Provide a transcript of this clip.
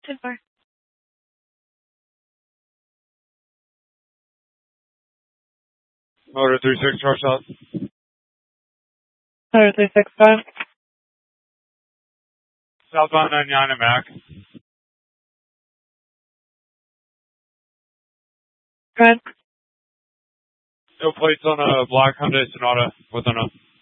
10-4. Motor 3-6, car south. Motor 365. Southbound 99 at Mac. Go ahead. No plates on a black Hyundai Sonata with an